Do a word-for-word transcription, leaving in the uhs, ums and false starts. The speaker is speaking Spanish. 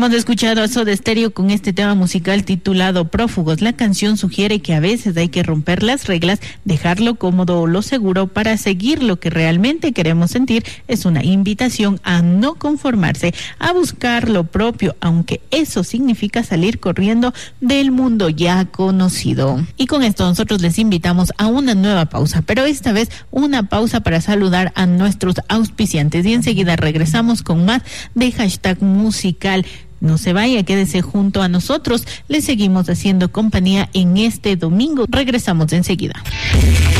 Hemos escuchado a Soda Stereo con este tema musical titulado Prófugos. La canción sugiere que a veces hay que romper las reglas, dejar lo cómodo o lo seguro para seguir lo que realmente queremos sentir. Es una invitación a no conformarse, a buscar lo propio, aunque eso significa salir corriendo del mundo ya conocido. Y con esto nosotros les invitamos a una nueva pausa, pero esta vez una pausa para saludar a nuestros auspiciantes y enseguida regresamos con más de Hashtag Musical. No se vaya, quédese junto a nosotros. Le seguimos haciendo compañía en este domingo. Regresamos enseguida.